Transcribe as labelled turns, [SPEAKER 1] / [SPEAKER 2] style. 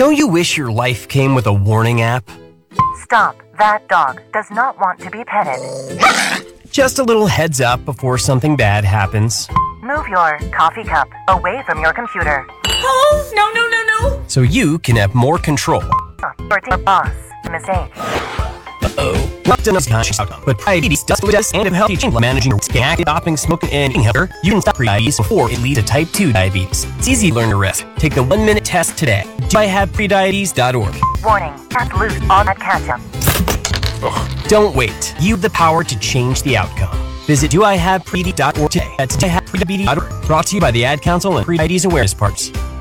[SPEAKER 1] Don't you wish your life came with a warning app?
[SPEAKER 2] Stop. That dog does not want to be petted.
[SPEAKER 1] Just a little heads up before something bad happens.
[SPEAKER 2] Move your coffee cup away from your computer.
[SPEAKER 3] Oh, no.
[SPEAKER 1] So you can have more control.
[SPEAKER 2] Your boss. Mistake.
[SPEAKER 1] But diabetes does and if healthy change managing your stopping smoking and eating healthier, you can stop prediabetes before it leads to type 2 diabetes. It's easy to learn to rest. Take the 1-minute test today. doihaveprediabetes.org.
[SPEAKER 2] Warning. Cast loose all that ketchup.
[SPEAKER 1] Don't wait. You have the power to change the outcome. Visit doihaveprediabetes.org today. That's doihaveprediabetes.org. Brought to you by the Ad Council and Prediabetes Awareness Partners.